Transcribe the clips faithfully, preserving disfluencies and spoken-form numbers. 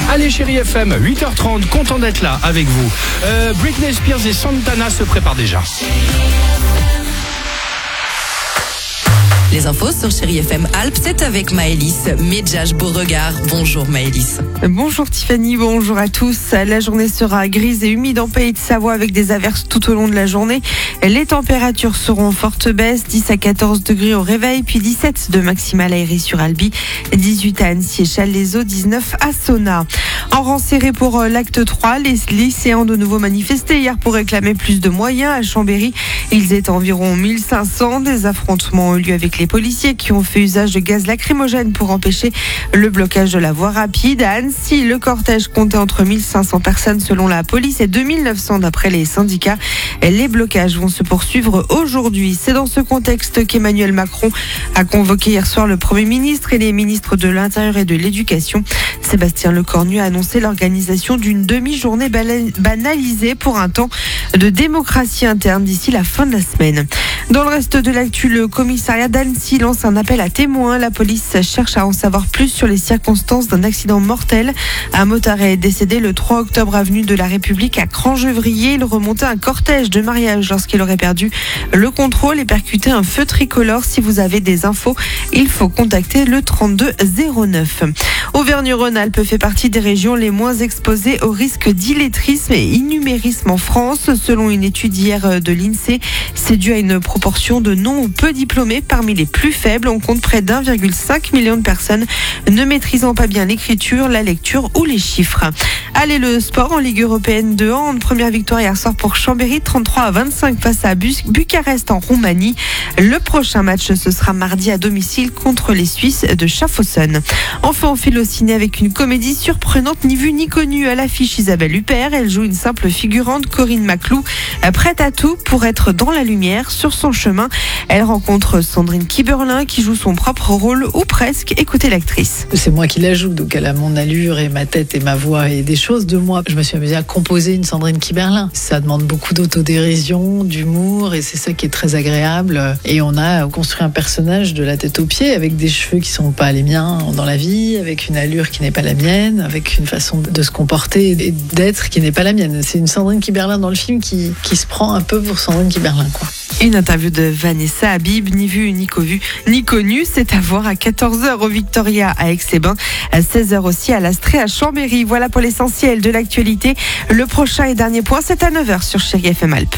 Allez, Chérie F M, huit heures trente, content d'être là avec vous. Euh, Britney Spears et Santana se préparent déjà. Les infos sur Chérie F M Alpes, c'est avec Maëlys. Medjaj Beauregard. Bonjour Maëlys. Bonjour Tiffany, bonjour à tous. La journée sera grise et humide en Pays de Savoie avec des averses tout au long de la journée. Les températures seront en forte baisse, dix à quatorze degrés au réveil, puis dix-sept de maximale à Héry-sur-Albi, dix-huit à Annecy et Challes-les-Eaux, dix-neuf à Sona. En rang serré pour l'acte trois, les lycéens ont de nouveau manifesté hier pour réclamer plus de moyens à Chambéry. Ils étaient environ mille cinq cents. Des affrontements ont eu lieu avec les policiers qui ont fait usage de gaz lacrymogène pour empêcher le blocage de la voie rapide. À Annecy, le cortège comptait entre mille cinq cents personnes selon la police et deux mille neuf cents d'après les syndicats. Les blocages vont se poursuivre aujourd'hui. C'est dans ce contexte qu'Emmanuel Macron a convoqué hier soir le Premier ministre et les ministres de l'Intérieur et de l'Éducation. Sébastien Lecornu a annoncé l'organisation d'une demi-journée banalisée pour un temps de démocratie interne d'ici la fin de la semaine. Dans le reste de l'actu, le commissariat d'Annecy lance un appel à témoins. La police cherche à en savoir plus sur les circonstances d'un accident mortel. Un motard est décédé le trois octobre avenue de la République à Crangevrier. Il remontait un cortège de mariage lorsqu'il aurait perdu le contrôle et percuté un feu tricolore. Si vous avez des infos, il faut contacter le trente-deux zéro neuf. Auvergne-Rhône-Alpes fait partie des régions les moins exposées au risque d'illettrisme et innumérisme en France. Selon une étude hier de l'INSEE, c'est dû à une proportion de non ou peu diplômés parmi les plus faibles. On compte près d'un virgule cinq million de personnes ne maîtrisant pas bien l'écriture, la lecture ou les chiffres. Allez, le sport en Ligue européenne de hand. Première victoire hier soir pour Chambéry, trente-trois à vingt-cinq face à Bucarest en Roumanie. Le prochain match, ce sera mardi à domicile contre les Suisses de Schaffhausen. Enfin, on file au ciné avec une comédie surprenante, ni vue ni connue. À l'affiche, Isabelle Huppert. Elle joue une simple figurante, Corinne Maclou, prête à tout pour être dans la lumière. Sur son chemin, elle rencontre Sandrine Kiberlin qui joue son propre rôle, ou presque. Écoutez l'actrice. C'est moi qui la joue, donc elle a mon allure et ma tête et ma voix et des choses de moi. Je me suis amusée à composer une Sandrine Kiberlin. Ça demande beaucoup d'autodérision, d'humour, et c'est ça qui est très agréable. Et on a construit un personnage de la tête aux pieds avec des cheveux qui sont pas les miens dans la vie, avec une allure qui n'est pas la mienne, avec une façon de se comporter et d'être qui n'est pas la mienne. C'est une Sandrine Kiberlin dans le film qui, qui se prend un peu pour Sandrine Kiberlin, quoi. Une interview de Vanessa Habib, ni vue, ni connue, ni connue. C'est à voir à quatorze heures au Victoria à Aix-les-Bains, à seize heures aussi à l'Astrée à Chambéry. Voilà pour l'essentiel de l'actualité. Le prochain et dernier point, c'est à neuf heures sur Chérie F M Alpes.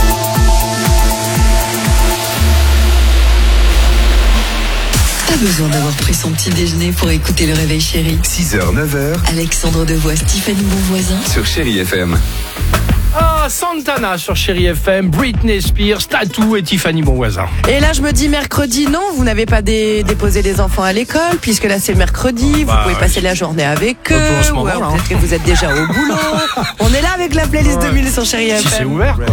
Pas besoin d'avoir pris son petit déjeuner pour écouter le réveil Chérie. six heures, neuf heures. Alexandre Devois, Stéphanie Bonvoisin. Sur Chérie F M. Ah, Santana sur Chérie F M, Britney Spears, Tattoo et Tiffany Bonvoisin. Et là, je me dis mercredi, non, vous n'avez pas dé- déposé les enfants à l'école, puisque là, c'est le mercredi, bah, vous pouvez passer la journée avec eux, en ce moment, ou alors là. peut-être que vous êtes déjà au boulot. On est là avec la playlist Ouais. deux mille sur Chérie F M. Si c'est ouvert.